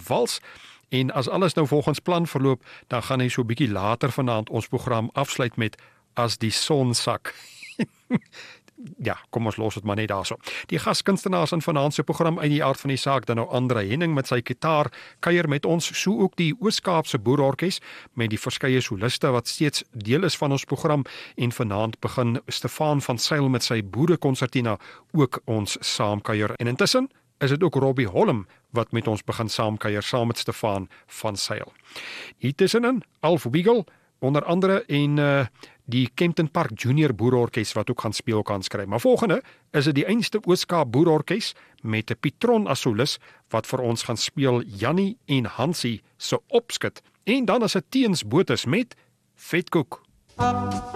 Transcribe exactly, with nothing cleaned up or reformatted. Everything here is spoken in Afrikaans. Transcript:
Wals. En as alles nou volgens plan verloop, dan gaan hy so 'n bietjie later vanaand ons program afsluit met As die son sak. Ja, kom ons los dit maar net daarso. Die gaskunstenaars in vanaand se program uit die aard van die saak, dan nou Andre Henning met sy gitaar, kuier met ons, so ook die Oos-Kaapse Boerorkes met die verskeie soliste wat steeds deel is van ons program, en vanaand begin Stefan van Sail met sy boerekonsertina ook ons saamkuier. En intussen is dit ook Robbie Holm wat met ons begin saamkuier saam met Stefan van Sail. Hier tussenin Alf Wiegel onder andere en uh, die Kempton Park Junior Boerorkes wat ook gaan speel kan skry. Maar volgende is dit die einste Oos-Kaap Boerorkes met 'n Pietron as solis wat vir ons gaan speel Jannie en Hansie se Opskit. En dan is dit Teens Botes met Vetkoek.